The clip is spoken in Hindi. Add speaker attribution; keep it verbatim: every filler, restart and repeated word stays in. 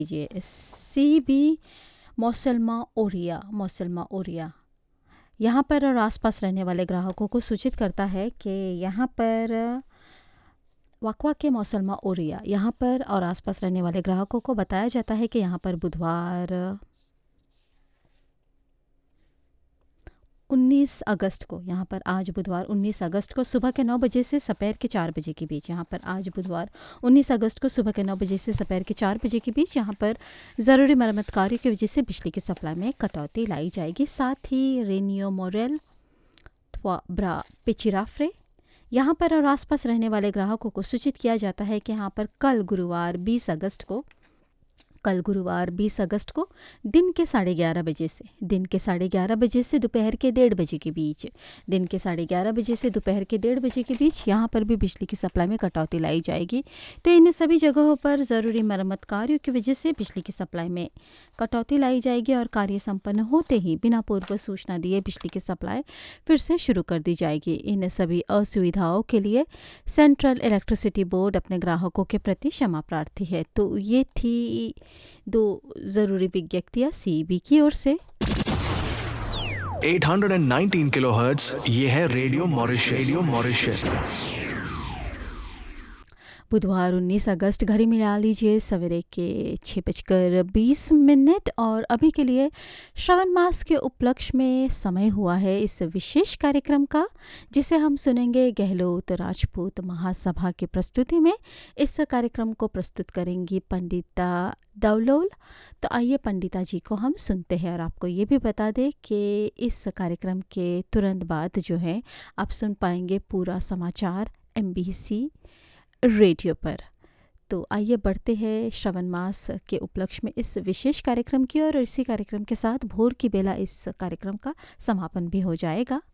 Speaker 1: लीजिए सी बी मौसलमा ओरिया मौसलमा ओरिया यहाँ पर और आसपास रहने वाले ग्राहकों को सूचित करता है कि यहाँ पर वकवा के मौसलमा ओरिया यहाँ पर और आसपास रहने वाले ग्राहकों को बताया जाता है कि यहाँ पर बुधवार उन्नीस अगस्त को यहाँ पर आज बुधवार उन्नीस अगस्त को सुबह के नौ बजे से दोपहर के चार बजे के बीच यहाँ पर आज बुधवार उन्नीस अगस्त को सुबह के नौ बजे से दोपहर के चार बजे के बीच यहाँ पर ज़रूरी मरम्मत कार्य की वजह से बिजली की सप्लाई में कटौती लाई जाएगी। साथ ही रेनियो मोरेल ब्रा पिचिराफ्रे यहाँ पर और आसपास रहने वाले ग्राहकों को सूचित किया जाता है कि यहाँ पर कल गुरुवार बीस अगस्त को कल गुरुवार बीस अगस्त को दिन के साढ़े ग्यारह बजे से दिन के साढ़े ग्यारह बजे से दोपहर के डेढ़ बजे के बीच दिन के साढ़े ग्यारह बजे से दोपहर के डेढ़ बजे के बीच यहाँ पर भी बिजली की सप्लाई में कटौती लाई जाएगी। तो इन सभी जगहों पर ज़रूरी मरम्मत कार्यों की वजह से बिजली की सप्लाई में कटौती लाई जाएगी और कार्य संपन्न होते ही बिना पूर्व सूचना दिए बिजली की सप्लाई फिर से शुरू कर दी जाएगी। इन सभी असुविधाओं के लिए सेंट्रल इलेक्ट्रिसिटी बोर्ड अपने ग्राहकों के प्रति क्षमा प्रार्थी है। तो ये थी दो ज़रूरी विज्ञप्तियाँ सीबी की ओर से।
Speaker 2: आठ सौ उन्नीस किलोहर्ट्ज़ ये है रेडियो मॉरिशस रेडियो मॉरिशस
Speaker 1: बुधवार उन्नीस अगस्त घड़ी मिला लीजिए सवेरे के छः बजकर बीस मिनट और अभी के लिए श्रावण मास के उपलक्ष्य में समय हुआ है इस विशेष कार्यक्रम का, जिसे हम सुनेंगे गहलोत राजपूत महासभा की प्रस्तुति में। इस कार्यक्रम को प्रस्तुत करेंगी पंडिता दवलोल। तो आइए पंडिता जी को हम सुनते हैं और आपको ये भी बता दें कि इस कार्यक्रम के तुरंत बाद जो है आप सुन पाएंगे पूरा समाचार एमबीसी रेडियो पर। तो आइए बढ़ते हैं श्रवण मास के उपलक्ष्य में इस विशेष कार्यक्रम की और इसी कार्यक्रम के साथ भोर की बेला इस कार्यक्रम का समापन भी हो जाएगा।